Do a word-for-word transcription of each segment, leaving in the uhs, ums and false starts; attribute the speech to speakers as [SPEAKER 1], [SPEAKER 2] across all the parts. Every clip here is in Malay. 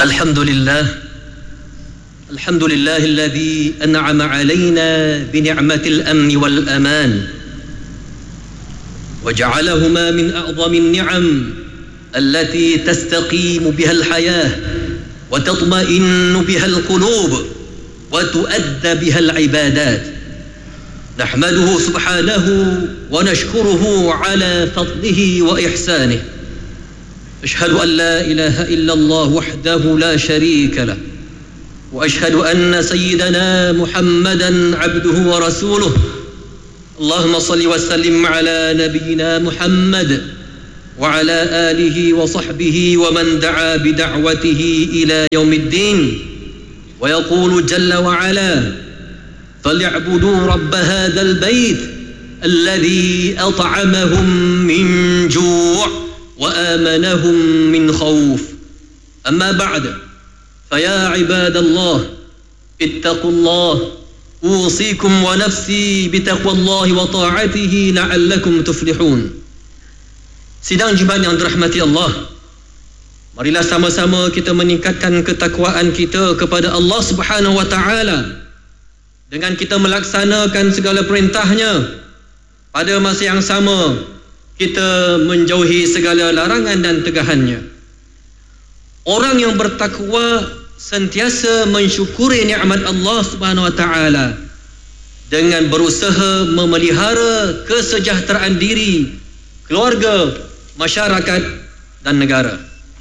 [SPEAKER 1] الحمد لله الحمد لله الذي أنعم علينا بنعمة الأمن والأمان وجعلهما من أعظم النعم التي تستقيم بها الحياة وتطمئن بها القلوب وتؤدى بها العبادات. نحمده سبحانه ونشكره على فضله وإحسانه. أشهد أن لا إله إلا الله وحده لا شريك له، وأشهد أن سيدنا محمدا عبده ورسوله. اللهم صل وسلم على نبينا محمد وعلى آله وصحبه ومن دعا بدعوته إلى يوم الدين. ويقول جل وعلا: فليعبدوا رب هذا البيت الذي أطعمهم من جوع وآمنهم من خوف. أما بعد، فيا عباد الله اتقوا الله، أوصيكم ونفسي بتقوى الله وطاعته لعلكم تفلحون. Sidang jemaat yang dirahmati Allah, marilah sama-sama kita meningkatkan ketakwaan kita kepada Allah Subhanahu wa taala dengan kita melaksanakan segala perintahnya. Pada masa yang sama, kita menjauhi segala larangan dan tegahannya. Orang yang bertakwa sentiasa mensyukuri nikmat Allah Subhanahu wa taala dengan berusaha memelihara kesejahteraan diri, keluarga, masyarakat dan negara.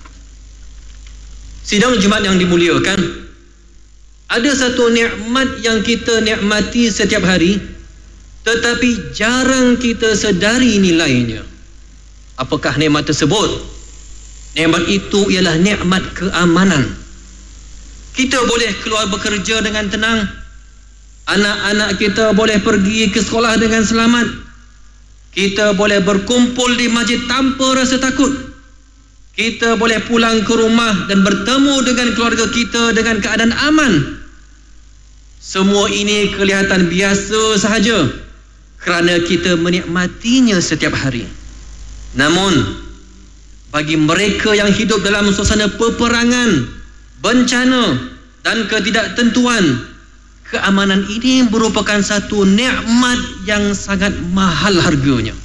[SPEAKER 1] Sidang Jumaat yang dimuliakan, ada satu nikmat yang kita nikmati setiap hari tetapi jarang kita sedari nilainya. Apakah nikmat tersebut? Nikmat itu ialah nikmat keamanan. Kita boleh keluar bekerja dengan tenang, anak-anak kita boleh pergi ke sekolah dengan selamat, kita boleh berkumpul di masjid tanpa rasa takut, kita boleh pulang ke rumah dan bertemu dengan keluarga kita dengan keadaan aman. Semua ini kelihatan biasa sahaja kerana kita menikmatinya setiap hari. Namun bagi mereka yang hidup dalam suasana peperangan, bencana dan ketidaktentuan, keamanan ini merupakan satu nikmat yang sangat mahal harganya.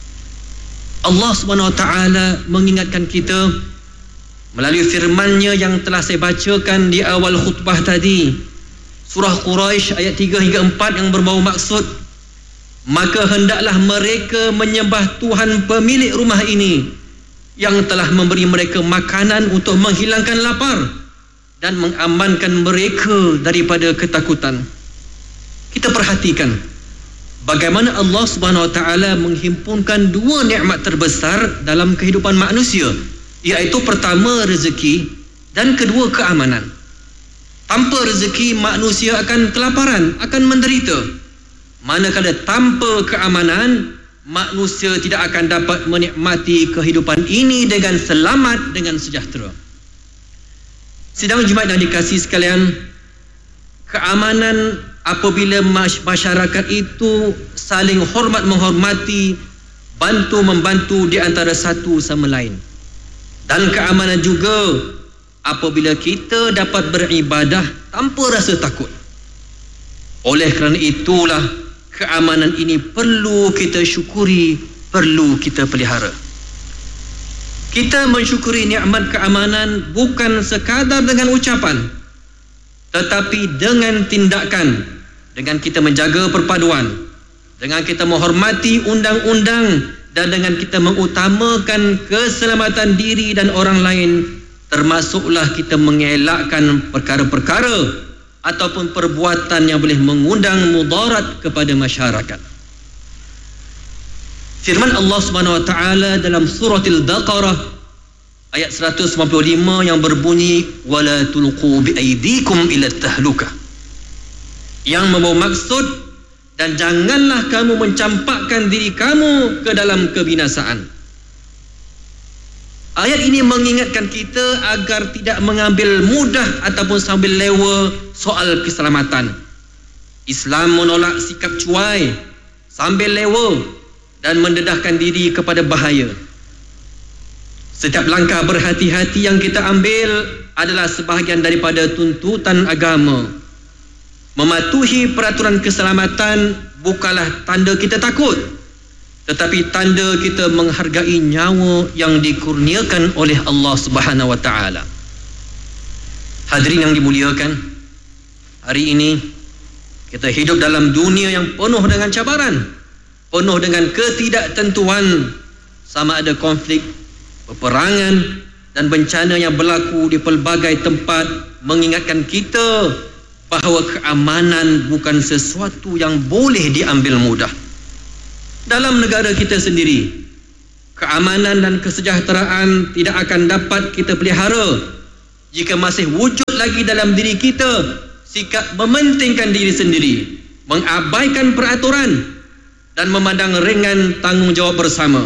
[SPEAKER 1] Allah Subhanahu wa taala mengingatkan kita melalui firman-Nya yang telah saya bacakan di awal khutbah tadi, surah Quraisy ayat tiga hingga empat, yang berbau maksud, maka hendaklah mereka menyembah Tuhan pemilik rumah ini yang telah memberi mereka makanan untuk menghilangkan lapar dan mengamankan mereka daripada ketakutan. Kita perhatikan bagaimana Allah Subhanahu wa taala menghimpunkan dua nikmat terbesar dalam kehidupan manusia, iaitu pertama rezeki dan kedua keamanan. Tanpa rezeki manusia akan kelaparan, akan menderita. Manakala tanpa keamanan, manusia tidak akan dapat menikmati kehidupan ini dengan selamat, dengan sejahtera. Sidang Jumaat yang dikasihi sekalian, keamanan apabila masyarakat itu saling hormat menghormati, bantu membantu di antara satu sama lain. Dan keamanan juga apabila kita dapat beribadah tanpa rasa takut. Oleh kerana itulah keamanan ini perlu kita syukuri, perlu kita pelihara. Kita mensyukuri nikmat keamanan bukan sekadar dengan ucapan, tetapi dengan tindakan, dengan kita menjaga perpaduan, dengan kita menghormati undang-undang, dan dengan kita mengutamakan keselamatan diri dan orang lain, termasuklah kita mengelakkan perkara-perkara ataupun perbuatan yang boleh mengundang mudarat kepada masyarakat. Firman Allah Subhanahu wa taala dalam surah Al-Baqarah ayat seratus sembilan puluh lima yang berbunyi, wala tulqu biaidikum ila tahlukah, yang membawa maksud, dan janganlah kamu mencampakkan diri kamu ke dalam kebinasaan. Ayat ini mengingatkan kita agar tidak mengambil mudah ataupun sambil lewa soal keselamatan. Islam menolak sikap cuai, sambil lewa dan mendedahkan diri kepada bahaya. Setiap langkah berhati-hati yang kita ambil adalah sebahagian daripada tuntutan agama. Mematuhi peraturan keselamatan bukanlah tanda kita takut, tetapi tanda kita menghargai nyawa yang dikurniakan oleh Allah Subhanahu wa taala. Hadirin yang dimuliakan, hari ini kita hidup dalam dunia yang penuh dengan cabaran, penuh dengan ketidaktentuan, sama ada konflik, peperangan dan bencana yang berlaku di pelbagai tempat mengingatkan kita bahawa keamanan bukan sesuatu yang boleh diambil mudah. Dalam negara kita sendiri, keamanan dan kesejahteraan tidak akan dapat kita pelihara jika masih wujud lagi dalam diri kita sikap mementingkan diri sendiri, mengabaikan peraturan dan memandang ringan tanggungjawab bersama.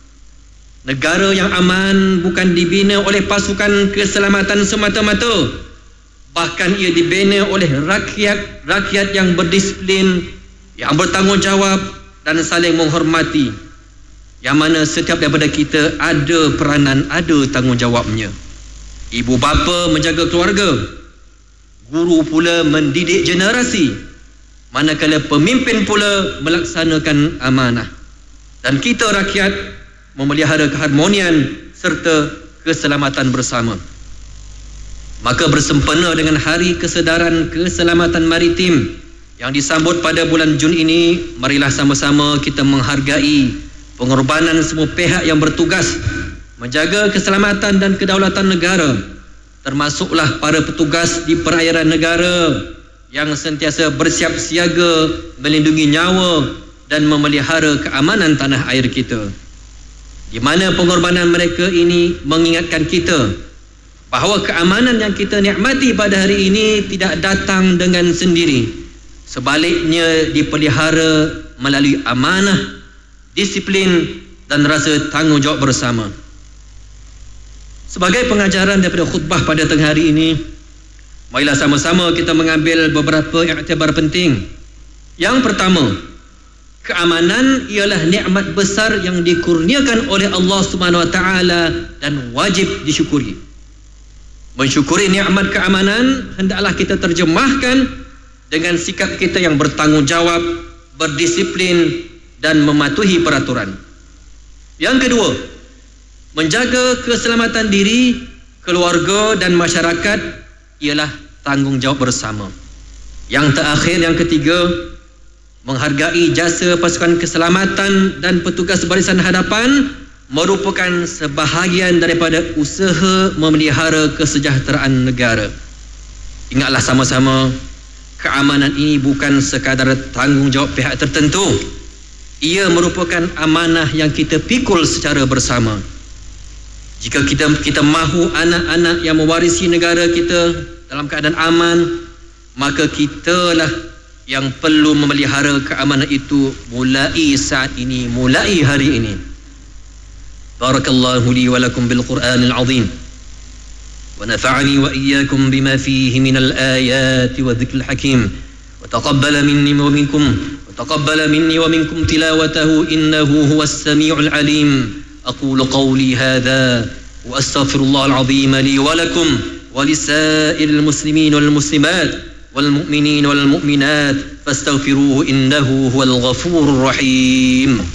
[SPEAKER 1] Negara yang aman bukan dibina oleh pasukan keselamatan semata-mata, bahkan ia dibina oleh rakyat rakyat yang berdisiplin, yang bertanggungjawab dan saling menghormati, yang mana setiap daripada kita ada peranan, ada tanggungjawabnya. Ibu bapa menjaga keluarga, guru pula mendidik generasi, manakala pemimpin pula melaksanakan amanah, dan kita rakyat memelihara keharmonian serta keselamatan bersama. Maka bersempena dengan Hari Kesedaran Keselamatan Maritim yang disambut pada bulan Jun ini, marilah sama-sama kita menghargai pengorbanan semua pihak yang bertugas menjaga keselamatan dan kedaulatan negara, termasuklah para petugas di perairan negara yang sentiasa bersiap siaga melindungi nyawa dan memelihara keamanan tanah air kita, di mana pengorbanan mereka ini mengingatkan kita bahawa keamanan yang kita nikmati pada hari ini tidak datang dengan sendiri, sebaliknya dipelihara melalui amanah, disiplin dan rasa tanggungjawab bersama. Sebagai pengajaran daripada khutbah pada tengah hari ini, marilah sama-sama kita mengambil beberapa iktibar penting. Yang pertama, keamanan ialah nikmat besar yang dikurniakan oleh Allah Subhanahu wa taala dan wajib disyukuri. Mensyukuri nikmat keamanan hendaklah kita terjemahkan dengan sikap kita yang bertanggungjawab, berdisiplin dan mematuhi peraturan. Yang kedua, menjaga keselamatan diri, keluarga dan masyarakat ialah tanggungjawab bersama. Yang terakhir, yang ketiga, menghargai jasa pasukan keselamatan dan petugas barisan hadapan merupakan sebahagian daripada usaha memelihara kesejahteraan negara. Ingatlah sama-sama, keamanan ini bukan sekadar tanggungjawab pihak tertentu. Ia merupakan amanah yang kita pikul secara bersama. Jika kita kita mahu anak-anak yang mewarisi negara kita dalam keadaan aman, maka kitalah yang perlu memelihara keamanan itu mulai saat ini, mulai hari ini. Barakallahu li wa lakum bil Qur'anil azim wa nafa'ani wa iyyakum bima fihi minal ayati wa dhikril hakim wa taqabbala minni wa minkum wa taqabbala minni wa minkum tilawatahu innahu huwas samiul alim. أقول قولي هذا وأستغفر الله العظيم لي ولكم ولسائر المسلمين والمسلمات والمؤمنين والمؤمنات فاستغفروه إنه هو الغفور الرحيم.